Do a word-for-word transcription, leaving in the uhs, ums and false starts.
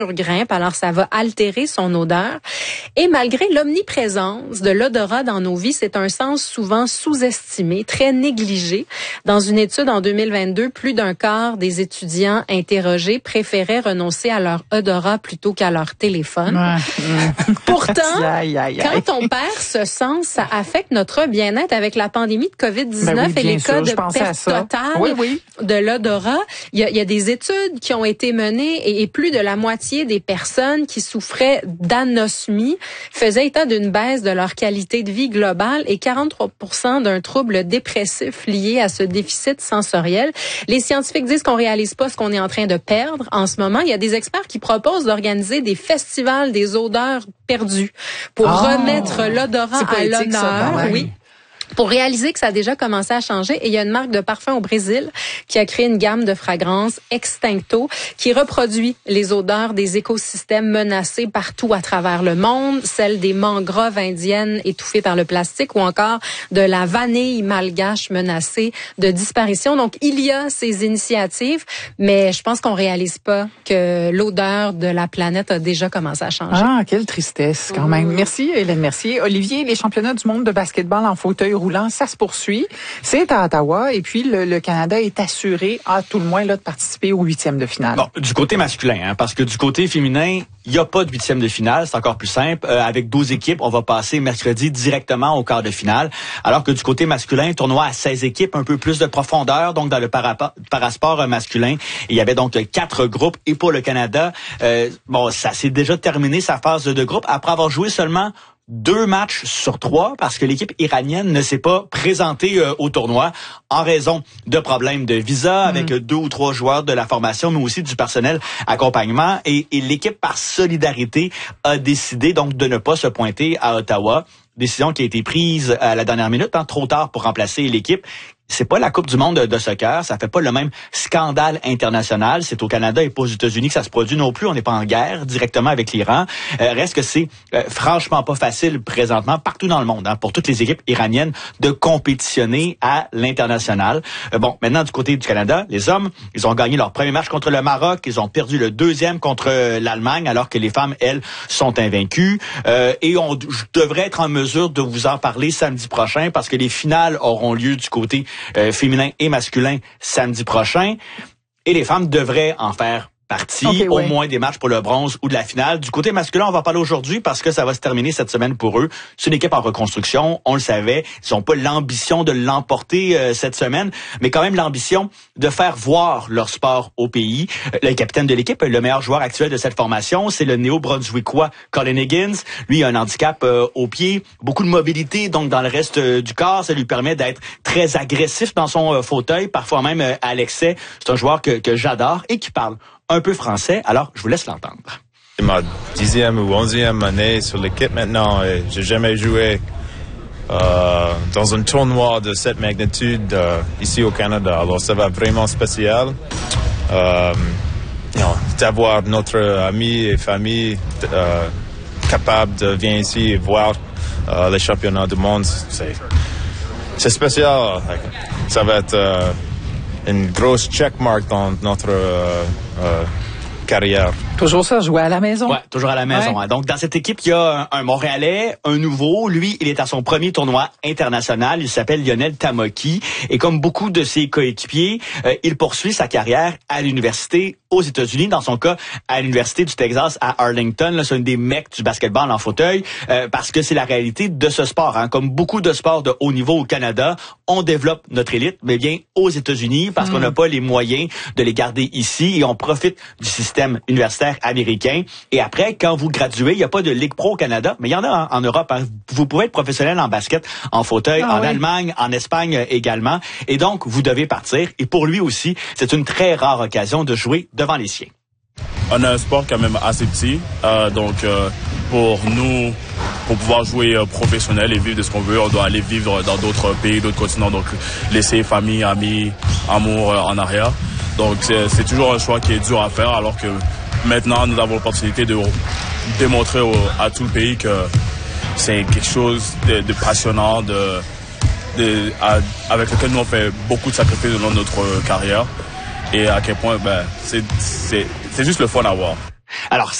grimpe, alors ça va altérer son odeur. Et malgré l'omniprésence de l'odorat dans nos vies, c'est un sens souvent sous-estimé, très négligé. Dans une étude en deux mille vingt-deux, plus d'un quart des étudiants interrogés préféraient renoncer à leur odorat plutôt qu'à leur téléphone. Ouais. Pourtant, aïe, aïe, aïe. Quand on perd ce sens, ça affecte notre bien-être. Avec la pandémie de covid dix-neuf ben oui, et les sûr, cas de perte totale oui, oui. de l'odorat, il y, y a des études qui ont été menées et, et plus de la moitié des personnes qui souffraient d'anosmie faisaient état d'une baisse de leur qualité de vie globale et quarante-trois pour cent d'un trouble dépressif lié à ce déficit sensoriel. Les scientifiques disent qu'on réalise pas ce qu'on est en train de perdre en ce moment. Il y a des experts qui proposent d'organiser des festivals des odeurs perdues pour oh, remettre l'odorat à l'honneur. Oui. Pour réaliser que ça a déjà commencé à changer. Et il y a une marque de parfum au Brésil qui a créé une gamme de fragrances Extincto qui reproduit les odeurs des écosystèmes menacés partout à travers le monde, celles des mangroves indiennes étouffées par le plastique ou encore de la vanille malgache menacée de disparition. Donc, il y a ces initiatives, mais je pense qu'on réalise pas que l'odeur de la planète a déjà commencé à changer. Ah, quelle tristesse quand même. Mmh. Merci Hélène Mercier. Olivier, les championnats du monde de basketball en fauteuil roulant, ça se poursuit. C'est à Ottawa et puis le, le Canada est assuré, à tout le moins, là, de participer au huitième de finale. Bon, du côté masculin, hein, parce que du côté féminin, il n'y a pas de huitième de finale, c'est encore plus simple. Euh, avec douze équipes, on va passer mercredi directement au quart de finale, alors que du côté masculin, tournoi à seize équipes, un peu plus de profondeur, donc dans le para- parasport masculin. Il y avait donc quatre groupes et pour le Canada, euh, bon, ça s'est déjà terminé sa phase de groupe après avoir joué seulement deux matchs sur trois parce que l'équipe iranienne ne s'est pas présentée euh, au tournoi en raison de problèmes de visa mmh. avec deux ou trois joueurs de la formation, mais aussi du personnel accompagnement. Et, et l'équipe, par solidarité, a décidé donc de ne pas se pointer à Ottawa. Décision qui a été prise à la dernière minute, hein, trop tard pour remplacer l'équipe. C'est pas la Coupe du monde de, de soccer, ça fait pas le même scandale international. C'est au Canada et pas aux États-Unis que ça se produit non plus. On n'est pas en guerre directement avec l'Iran. Euh, reste que c'est euh, franchement pas facile présentement partout dans le monde, hein, pour toutes les équipes iraniennes de compétitionner à l'international. Euh, bon, maintenant du côté du Canada, les hommes, ils ont gagné leur premier match contre le Maroc, ils ont perdu le deuxième contre euh, l'Allemagne, alors que les femmes, elles, sont invaincues. Euh, et on devrait être en mesure de vous en parler samedi prochain parce que les finales auront lieu du côté Euh, féminin et masculin samedi prochain. Et les femmes devraient en faire partie, okay, au ouais. moins des matchs pour le bronze ou de la finale. Du côté masculin, on va parler aujourd'hui parce que ça va se terminer cette semaine pour eux. C'est une équipe en reconstruction, on le savait. Ils n'ont pas l'ambition de l'emporter euh, cette semaine, mais quand même l'ambition de faire voir leur sport au pays. Euh, le capitaine de l'équipe, le meilleur joueur actuel de cette formation, c'est le néo-brunswickois Colin Higgins. Lui, il a un handicap euh, au pied, beaucoup de mobilité donc dans le reste euh, du corps. Ça lui permet d'être très agressif dans son euh, fauteuil, parfois même euh, à l'excès. C'est un joueur que, que j'adore et qui parle un peu français, alors je vous laisse l'entendre. C'est ma dixième ou onzième année sur l'équipe maintenant et j'ai jamais joué euh, dans un tournoi de cette magnitude euh, ici au Canada. Alors ça va vraiment spécial euh, you know, d'avoir notre ami et famille euh, capable de venir ici et voir euh, les championnats du monde. C'est, c'est spécial. Ça va être euh, une grosse checkmark dans notre euh, euh, carrière. Toujours ça, jouer à la maison. Ouais, toujours à la maison. Ouais. Hein. Donc, dans cette équipe, il y a un, un Montréalais, un nouveau. Lui, il est à son premier tournoi international. Il s'appelle Lionel Tamoki. Et comme beaucoup de ses coéquipiers, euh, il poursuit sa carrière à l'université aux États-Unis. Dans son cas, à l'université du Texas à Arlington. Là, c'est une des mecs du basketball en fauteuil euh, parce que c'est la réalité de ce sport. Hein. Comme beaucoup de sports de haut niveau au Canada, on développe notre élite, mais bien aux États-Unis parce mmh. qu'on n'a pas les moyens de les garder ici et on profite du système universitaire américain. Et après, quand vous graduez, il n'y a pas de Ligue Pro au Canada, mais il y en a en, en Europe. Hein. Vous pouvez être professionnel en basket, en fauteuil, ah, en oui. Allemagne, en Espagne également. Et donc, vous devez partir. Et pour lui aussi, c'est une très rare occasion de jouer devant les siens. On a un sport quand même assez petit. Euh, donc, euh, pour nous, pour pouvoir jouer euh, professionnel et vivre de ce qu'on veut, on doit aller vivre dans d'autres pays, d'autres continents. Donc, laisser famille, amis, amour euh, en arrière. Donc, c'est, c'est toujours un choix qui est dur à faire, alors que maintenant, nous avons l'opportunité de démontrer au, à tout le pays que c'est quelque chose de, de passionnant, de, de, à, avec lequel nous on fait beaucoup de sacrifices dans notre carrière. Et à quel point, ben, c'est, c'est, c'est juste le fun à voir. Alors,